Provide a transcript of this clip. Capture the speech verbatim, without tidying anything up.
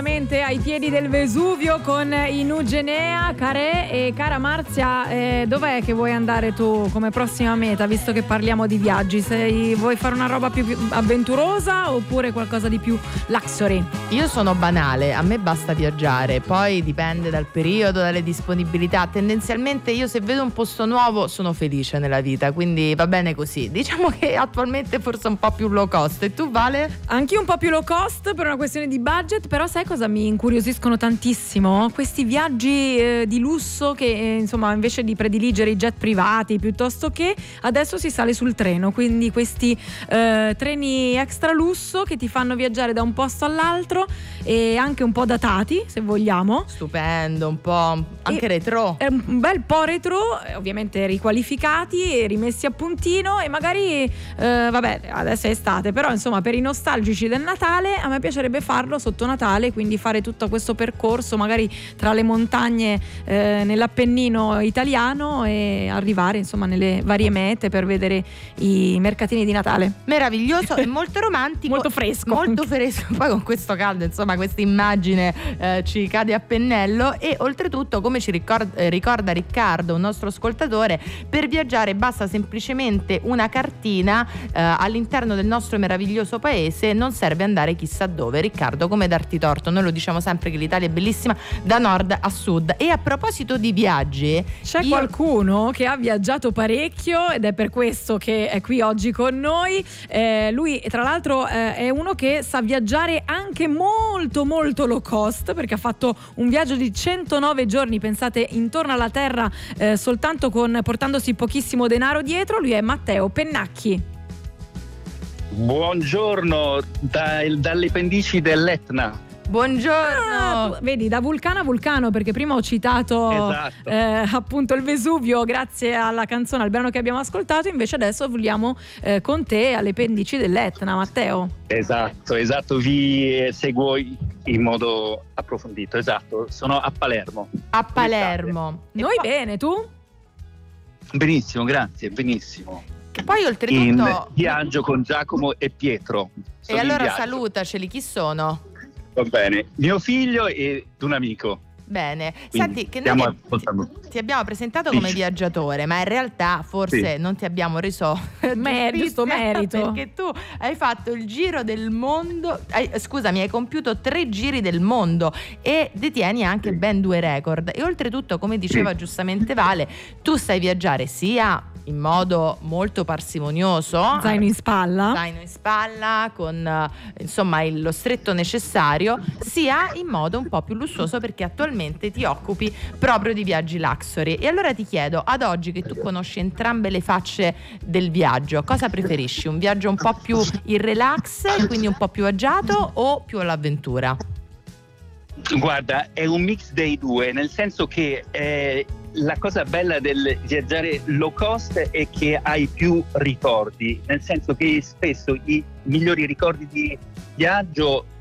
ai piedi del Vesuvio con i Nugenea. Care e cara Marzia, eh, dov'è che vuoi andare tu come prossima meta, visto che parliamo di viaggi? Sei, vuoi fare una roba più, più avventurosa oppure qualcosa di più luxury? Io sono banale, a me basta viaggiare, poi dipende dal periodo, dalle disponibilità. Tendenzialmente io se vedo un posto nuovo sono felice nella vita, quindi va bene così. Diciamo che attualmente forse un po' più low cost. E tu, Vale? Anch'io un po' più low cost per una questione di budget, però sai cosa mi incuriosiscono tantissimo? Questi viaggi eh, di lusso che eh, insomma invece di prediligere i jet privati piuttosto che adesso si sale sul treno, quindi questi eh, treni extra lusso che ti fanno viaggiare da un posto all'altro e anche un po' datati se vogliamo. Stupendo, un po' anche e retro. È un bel po' retro, ovviamente riqualificati e rimessi a puntino e magari eh, vabbè adesso è estate, però insomma per i nostalgici del Natale a me piacerebbe farlo sotto Natale, quindi fare tutto questo percorso magari tra le montagne eh, nell'Appennino italiano e arrivare insomma nelle varie mete per vedere i mercatini di Natale. Meraviglioso e molto romantico. Molto fresco. Molto fresco, poi con questo caldo insomma questa immagine eh, ci cade a pennello. E oltretutto, come ci ricorda, eh, ricorda Riccardo, un nostro ascoltatore, per viaggiare basta semplicemente una cartina eh, all'interno del nostro meraviglioso paese, non serve andare chissà dove. Riccardo, come darti torto, noi lo diciamo sempre che l'Italia è bellissima da nord a sud. E a proposito di viaggi, c'è io... qualcuno che ha viaggiato parecchio ed è per questo che è qui oggi con noi. Eh, lui tra l'altro eh, è uno che sa viaggiare anche molto molto low cost, perché ha fatto un viaggio di centonove giorni, pensate, intorno alla terra eh, soltanto con portandosi pochissimo denaro dietro. Lui è Matteo Pennacchi. Buongiorno dai, dalle pendici dell'Etna. Buongiorno. Ah, vedi, da vulcano a vulcano, perché prima ho citato esatto. eh, appunto il Vesuvio grazie alla canzone, al brano che abbiamo ascoltato, invece adesso vogliamo eh, con te alle pendici dell'Etna, Matteo. Esatto, esatto, vi seguo in modo approfondito, esatto, sono a Palermo. A Palermo. Noi poi... bene, tu? Benissimo, grazie, benissimo. Che poi oltretutto... In viaggio con Giacomo e Pietro. Sono e allora salutaceli, chi sono? Va bene, mio figlio ed un amico. Bene, quindi senti che noi ti, ti abbiamo presentato come sì. viaggiatore, ma in realtà forse sì. non ti abbiamo reso Mer- giusto merito, perché tu hai fatto il giro del mondo, hai, scusami, hai compiuto tre giri del mondo e detieni anche sì. ben due record. E oltretutto, come diceva sì. giustamente Vale, tu sai viaggiare sia in modo molto parsimonioso, zaino in spalla zaino in spalla con insomma il, lo stretto necessario, sia in modo un po' più lussuoso, perché attualmente ti occupi proprio di viaggi luxury. E allora ti chiedo, ad oggi che tu conosci entrambe le facce del viaggio, cosa preferisci? Un viaggio un po' più in relax, quindi un po' più agiato, o più all'avventura? Guarda, è un mix dei due, nel senso che eh, la cosa bella del viaggiare low cost è che hai più ricordi, nel senso che spesso i migliori ricordi di viaggio